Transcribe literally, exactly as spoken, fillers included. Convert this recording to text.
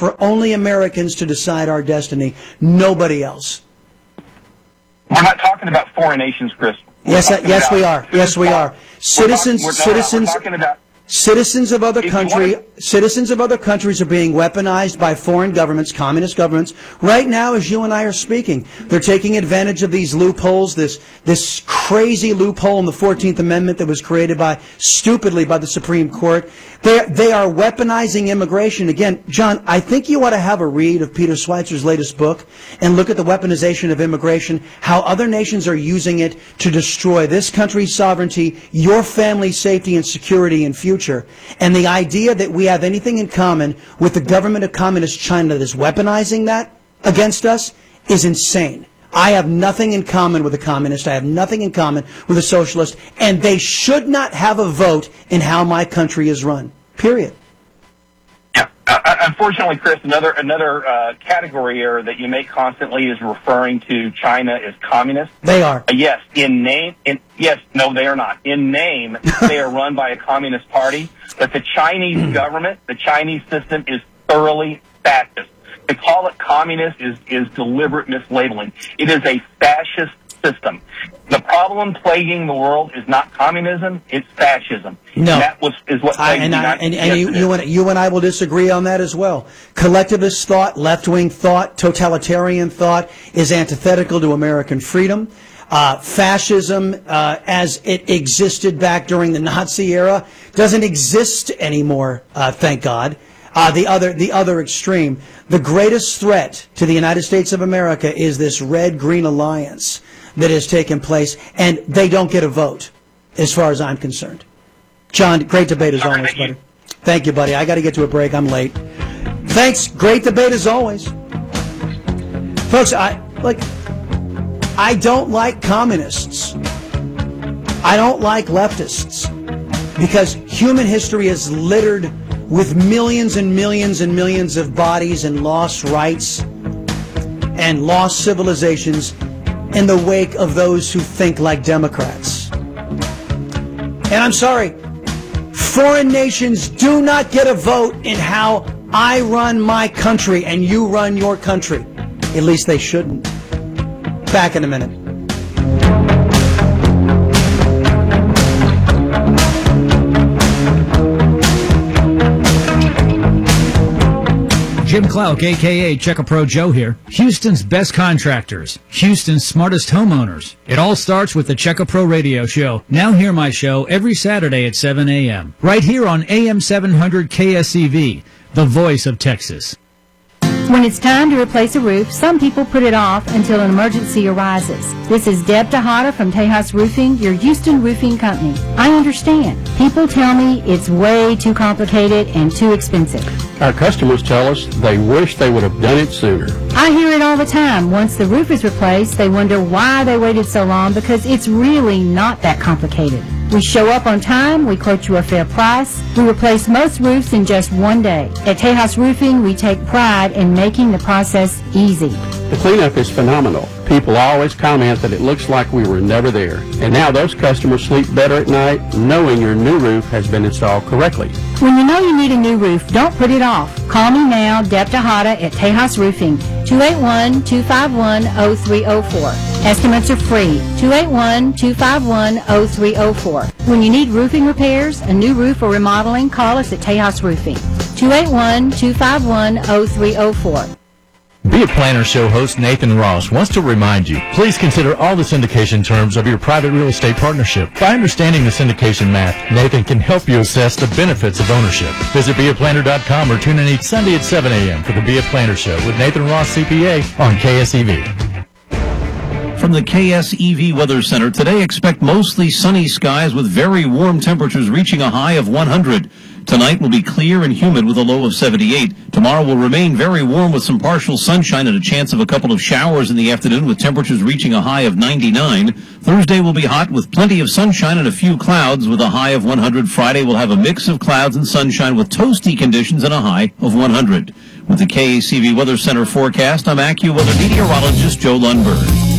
for only Americans to decide our destiny, nobody else. We're not talking about foreign nations, Chris. We're yes, yes, about, we are. Yes, we are. Citizens, we're talk, we're, citizens. We're talking about. Citizens of other country, want... citizens of other countries are being weaponized by foreign governments, communist governments. Right now, as you and I are speaking, they're taking advantage of these loopholes, this this crazy loophole in the fourteenth Amendment that was created by stupidly by the Supreme Court. They they are weaponizing immigration. Again, John, I think you ought to have a read of Peter Schweizer's latest book and look at the weaponization of immigration, how other nations are using it to destroy this country's sovereignty, your family's safety and security and future. And the idea that we have anything in common with the government of Communist China that is weaponizing that against us is insane. I have nothing in common with a communist. I have nothing in common with a socialist. And they should not have a vote in how my country is run. Period. Yeah. Uh, unfortunately, Chris, another another uh, category error that you make constantly is referring to China as communist. They are. Uh, yes, in name. In yes, no, they are not. In name, they are run by a communist party. But the Chinese government, the Chinese system, is thoroughly fascist. To call it communist is, is deliberate mislabeling. It is a fascist system. The problem plaguing the world is not communism, it's fascism. No. And that was, is what I, plagues and, the I, United and, States. and you, you, and, you and I will disagree on that as well. Collectivist thought, left-wing thought, totalitarian thought is antithetical to American freedom. Uh, fascism, uh, as it existed back during the Nazi era, doesn't exist anymore, uh, thank God. Uh, the other, the other extreme. The greatest threat to the United States of America is this red-green alliance that has taken place, and they don't get a vote, as far as I'm concerned. John, great debate as always, buddy. Thank you, buddy. I got to get to a break. I'm late. Thanks. Great debate as always, folks. I like. I don't like communists. I don't like leftists because human history is littered with millions and millions and millions of bodies and lost rights and lost civilizations in the wake of those who think like Democrats. And I'm sorry, foreign nations do not get a vote in how I run my country and you run your country. At least they shouldn't. Back in a minute. Jim Clark, a k a. Check-A-Pro Joe here. Houston's best contractors. Houston's smartest homeowners. It all starts with the Check-A-Pro radio show. Now hear my show every Saturday at seven a m Right here on A M seven hundred K S E V, the voice of Texas. When it's time to replace a roof, some people put it off until an emergency arises. This is Deb Tejada from Tejas Roofing, your Houston roofing company. I understand. People tell me it's way too complicated and too expensive. Our customers tell us they wish they would have done it sooner. I hear it all the time. Once the roof is replaced, they wonder why they waited so long because it's really not that complicated. We show up on time, we quote you a fair price, we replace most roofs in just one day. At Tejas Roofing, we take pride in making the process easy. The cleanup is phenomenal. People always comment that it looks like we were never there. And now those customers sleep better at night knowing your new roof has been installed correctly. When you know you need a new roof, don't put it off. Call me now, Deb Tejada at Tejas Roofing, two eight one, two five one, zero three zero four. Estimates are free, two eight one, two five one, zero three zero four. When you need roofing repairs, a new roof or remodeling, call us at Tejas Roofing, two eight one, two five one, zero three zero four. Be a Planner Show host Nathan Ross wants to remind you, please consider all the syndication terms of your private real estate partnership. By understanding the syndication math, Nathan can help you assess the benefits of ownership. Visit be a planner dot com or tune in each Sunday at seven a m for the Be a Planner Show with Nathan Ross, C P A, on K S E V. From the K S E V Weather Center, today expect mostly sunny skies with very warm temperatures reaching a high of one hundred. Tonight will be clear and humid with a low of seventy-eight. Tomorrow will remain very warm with some partial sunshine and a chance of a couple of showers in the afternoon with temperatures reaching a high of ninety-nine. Thursday will be hot with plenty of sunshine and a few clouds with a high of one hundred. Friday will have a mix of clouds and sunshine with toasty conditions and a high of one hundred. With the K S E V Weather Center forecast, I'm AccuWeather meteorologist Joe Lundberg.